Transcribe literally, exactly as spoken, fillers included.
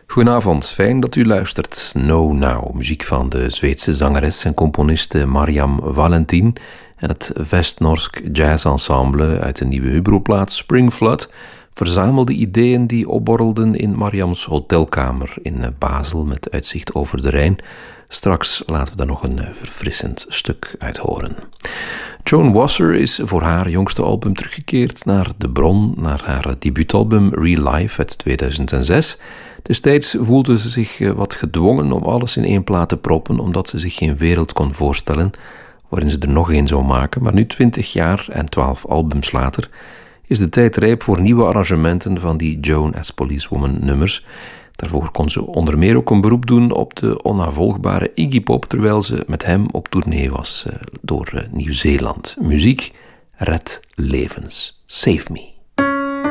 Goedenavond, fijn dat u luistert. No Now, muziek van de Zweedse zangeres en componiste Mariam Valentin en het Vestnorsk Jazz Ensemble uit de nieuwe Hubro-plaat Spring Flood verzamelde ideeën die opborrelden in Mariams hotelkamer in Basel met uitzicht over de Rijn. Straks laten we daar nog een verfrissend stuk uit horen. Joan Wasser is voor haar jongste album teruggekeerd naar de bron, naar haar debuutalbum Real Life uit tweeduizend zes. Destijds voelde ze zich wat gedwongen om alles in één plaat te proppen, omdat ze zich geen wereld kon voorstellen waarin ze er nog één zou maken. Maar nu, twintig jaar en twaalf albums later, is de tijd rijp voor nieuwe arrangementen van die Joan as Policewoman nummers. Daarvoor kon ze onder meer ook een beroep doen op de onnavolgbare Iggy Pop, terwijl ze met hem op tournee was door Nieuw-Zeeland. Muziek redt levens. Save Me.